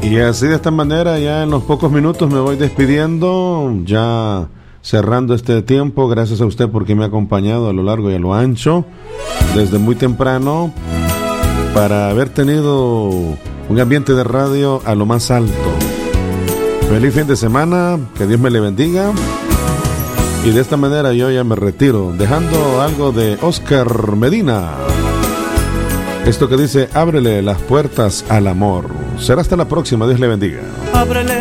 Y así de esta manera, ya en los pocos minutos me voy despidiendo, ya cerrando este tiempo. Gracias a usted porque me ha acompañado a lo largo y a lo ancho, desde muy temprano, para haber tenido un ambiente de radio a lo más alto. Feliz fin de semana, que Dios me le bendiga. Y de esta manera yo ya me retiro, dejando algo de Oscar Medina. Esto que dice, ábrele las puertas al amor. Será hasta la próxima, Dios le bendiga. Ábrele